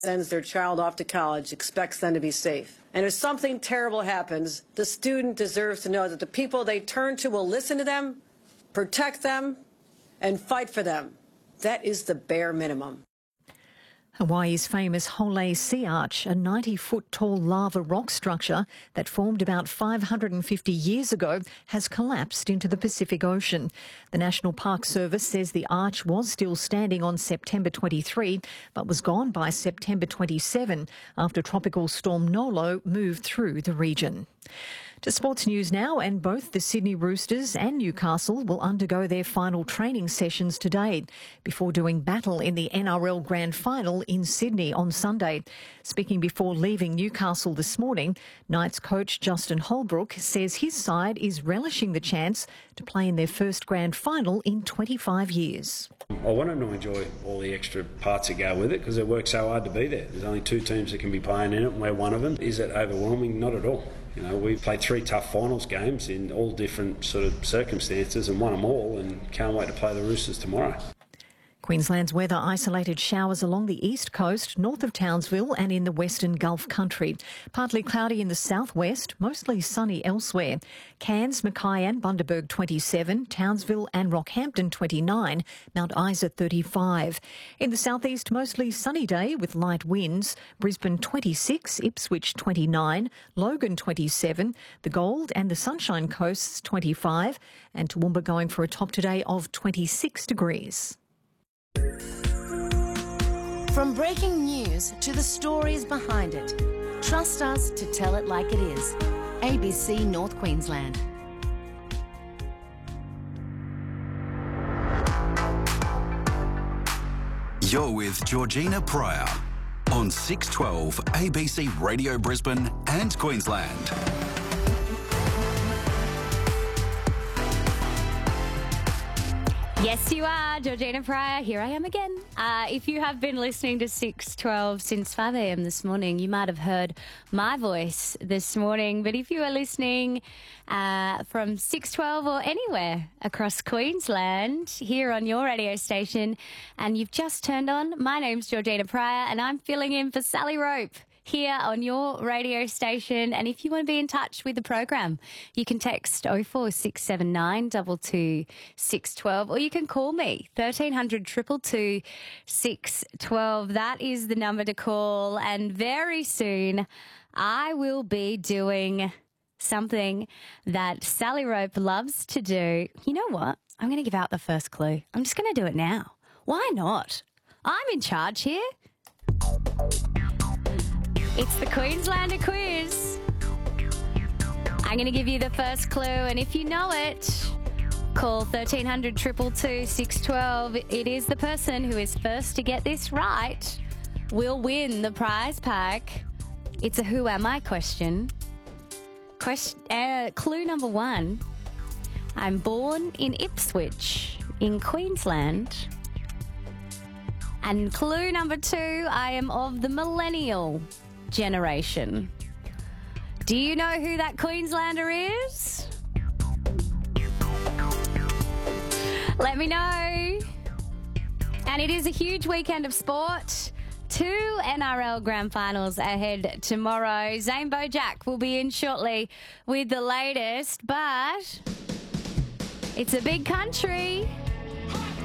sends their child off to college expects them to be safe. And if something terrible happens, the student deserves to know that the people they turn to will listen to them, protect them, and fight for them. That is the bare minimum. Hawaii's famous Hole Sea Arch, a 90-foot-tall lava rock structure that formed about 550 years ago, has collapsed into the Pacific Ocean. The National Park Service says the arch was still standing on September 23, but was gone by September 27 after Tropical Storm Nolo moved through the region. To sports news now, and both the Sydney Roosters and Newcastle will undergo their final training sessions today before doing battle in the NRL Grand Final in Sydney on Sunday. Speaking before leaving Newcastle this morning, Knights coach Justin Holbrook says his side is relishing the chance to play in their first Grand Final in 25 years. I want them to enjoy all the extra parts that go with it because it works so hard to be there. There's only 2 teams that can be playing in it and we're one of them. Is it overwhelming? Not at all. You know, we've played 3 tough finals games in all different sort of circumstances and won them all, and can't wait to play the Roosters tomorrow. Queensland's weather: isolated showers along the east coast, north of Townsville and in the western Gulf country. Partly cloudy in the southwest, mostly sunny elsewhere. Cairns, Mackay and Bundaberg 27, Townsville and Rockhampton 29, Mount Isa 35. In the southeast, mostly sunny day with light winds. Brisbane 26, Ipswich 29, Logan 27, the Gold and the Sunshine Coasts 25, and Toowoomba going for a top today of 26 degrees. From breaking news to the stories behind it, trust us to tell it like it is. ABC North Queensland. You're with Georgina Pryor on 612 ABC Radio Brisbane and Queensland. Yes, you are. Georgina Pryor. Here I am again. If you have been listening to 612 since 5 a.m. this morning, you might have heard my voice this morning. But if you are listening from 612 or anywhere across Queensland, here on your radio station, and you've just turned on, my name's Georgina Pryor, and I'm filling in for Sally Rope here on your radio station. And if you want to be in touch with the program, you can text 04679 22 612, or you can call me 1300 222 612. That is the number to call. And very soon I will be doing something that Sally Rope loves to do. You know what? I'm going to give out the first clue. I'm just going to do it now. Why not? I'm in charge here. It's the Queenslander quiz. I'm going to give you the first clue, and if you know it, call 1300 222 612. It is the person who is first to get this right will win the prize pack. It's a who am I question. Clue number 1. I'm born in Ipswich in Queensland. And clue number 2, I am of the millennial generation. Do you know who that Queenslander is? Let me know. And it is a huge weekend of sport. 2 NRL Grand Finals ahead tomorrow. Zane Bojack will be in shortly with the latest, but it's a big country.